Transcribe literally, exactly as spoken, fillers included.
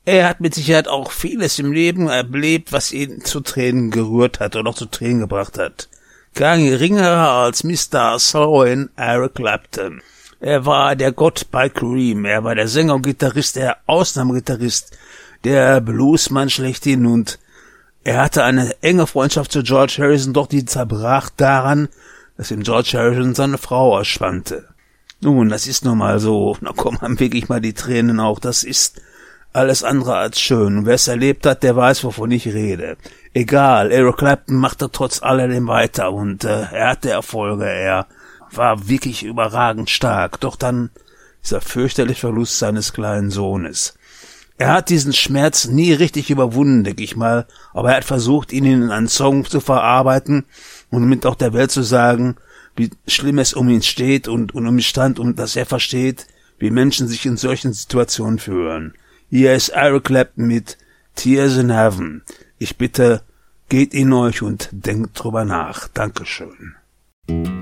Er hat mit Sicherheit auch vieles im Leben erlebt, was ihn zu Tränen gerührt hat oder auch zu Tränen gebracht hat. Kein geringerer als Mister Sir Eric Clapton. Er war der Gott bei Cream, er war der Sänger und Gitarrist, der Ausnahmegitarrist, der Bluesmann schlechthin, und er hatte eine enge Freundschaft zu George Harrison, doch die zerbrach daran, dass ihm George Harrison seine Frau ausspannte. Nun, das ist nun mal so, da kommen einem wirklich mal die Tränen auch, das ist alles andere als schön. Und wer es erlebt hat, der weiß, wovon ich rede. Egal, Eric Clapton machte trotz alledem weiter und äh, er hatte Erfolge, er war wirklich überragend stark. Doch dann dieser fürchterliche Verlust seines kleinen Sohnes. Er hat diesen Schmerz nie richtig überwunden, denke ich mal, aber er hat versucht, ihn in einen Song zu verarbeiten und mit auch der Welt zu sagen, wie schlimm es um ihn steht und, und um ihn stand und dass er versteht, wie Menschen sich in solchen Situationen fühlen. Hier ist Eric Clapton mit Tears in Heaven. Ich bitte, geht in euch und denkt drüber nach. Dankeschön.